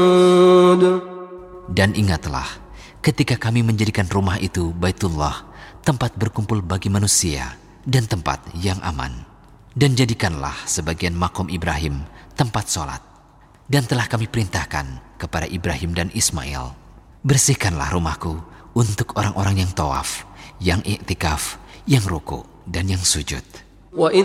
Dan ingatlah, ketika kami menjadikan rumah itu Baitullah, tempat berkumpul bagi manusia dan tempat yang aman. Dan jadikanlah sebagian makom Ibrahim tempat sholat. Dan telah kami perintahkan kepada Ibrahim dan Ismail, bersihkanlah rumahku untuk orang-orang yang tawaf, yang iktikaf, yang ruku dan yang sujud.